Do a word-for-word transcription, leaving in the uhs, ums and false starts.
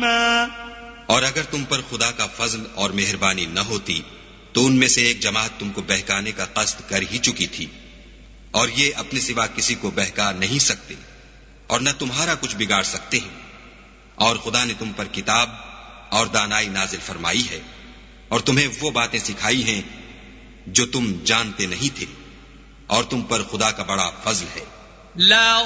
رحيما. और अगर तुम पर खुदा का फजल और मेहरबानी न होती तो उनमें से एक जमात तुमको बहकाने का कस्द कर ही चुकी थी, और ये अपने सिवा किसी को बहका नहीं सकते और न तुम्हारा कुछ बिगाड़ सकते हैं. और खुदा ने तुम पर किताब और दानाई नाजिल फरमाई है और तुम्हें वो बातें सिखाई हैं जो तुम जानते नहीं थे, और तुम पर खुदा का बड़ा फजल है. لا